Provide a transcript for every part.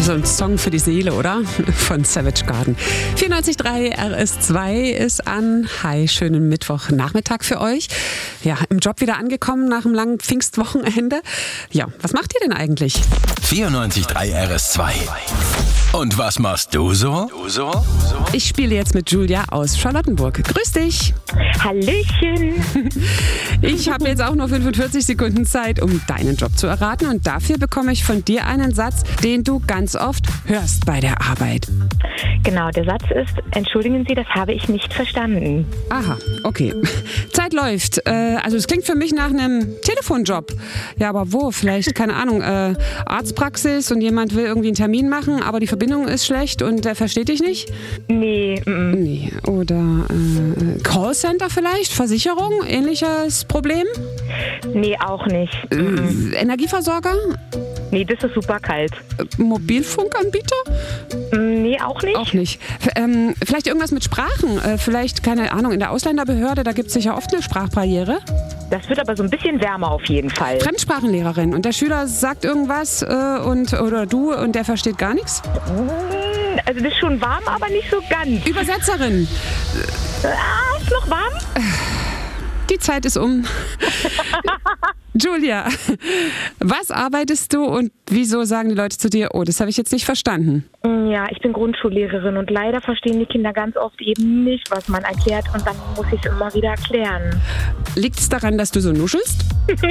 So ein Song für die Seele, oder? Von Savage Garden. 94.3 RS2 ist an. Hi, schönen Mittwochnachmittag für euch. Ja, im Job wieder angekommen nach einem langen Pfingstwochenende. Ja, was macht ihr denn eigentlich? 94.3 RS2. Und was machst du so? Ich spiele jetzt mit Julia aus Charlottenburg. Grüß dich. Hallöchen. Ich habe jetzt auch nur 45 Sekunden Zeit, um deinen Job zu erraten. Und dafür bekomme ich von dir einen Satz, den du ganz oft hörst bei der Arbeit. Genau, der Satz ist, entschuldigen Sie, das habe ich nicht verstanden. Aha, okay. Zeit läuft. Also es klingt für mich nach einem Telefonjob. Ja, aber wo? Vielleicht, keine Ahnung, Arztpraxis und jemand will irgendwie einen Termin machen, aber die Verbindung ist schlecht und der versteht dich nicht? Nee. Nee. Oder Callcenter vielleicht? Versicherung? Ähnliches Problem? Nee, auch nicht. Energieversorger? Nee, das ist super kalt. Mobilfunkanbieter? Nee, auch nicht. Auch nicht. Vielleicht irgendwas mit Sprachen? Vielleicht, keine Ahnung, in der Ausländerbehörde, da gibt es sicher oft eine Sprachbarriere. Das wird aber so ein bisschen wärmer auf jeden Fall. Fremdsprachenlehrerin und der Schüler sagt irgendwas oder du und der versteht gar nichts? Also das ist schon warm, aber nicht so ganz. Übersetzerin. Ist noch warm? Die Zeit ist um. Julia, was arbeitest du und wieso sagen die Leute zu dir, oh, das habe ich jetzt nicht verstanden? Ja, ich bin Grundschullehrerin und leider verstehen die Kinder ganz oft eben nicht, was man erklärt und dann muss ich es immer wieder erklären. Liegt es daran, dass du so nuschelst?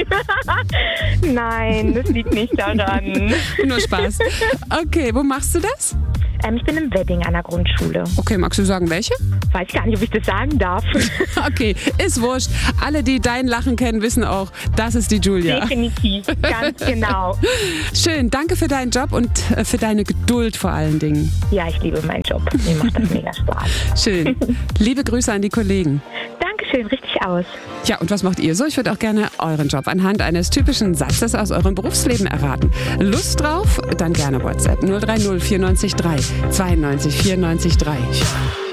Nein, das liegt nicht daran. Nur Spaß. Okay, wo machst du das? Ich bin im Wedding an der Grundschule. Okay, magst du sagen, welche? Weiß gar nicht, ob ich das sagen darf. Okay, ist wurscht. Alle, die dein Lachen kennen, wissen auch, das ist die Julia. Definitiv, ganz genau. Schön, danke für deinen Job und für deine Geduld vor allen Dingen. Ja, ich liebe meinen Job. Mir macht das mega Spaß. Schön. Liebe Grüße an die Kollegen. Dankeschön, richtig aus. Ja, und was macht ihr so? Ich würde auch gerne euren Job anhand eines typischen Satzes aus eurem Berufsleben erraten. Lust drauf? Dann gerne WhatsApp 030 94 3 92 94 3.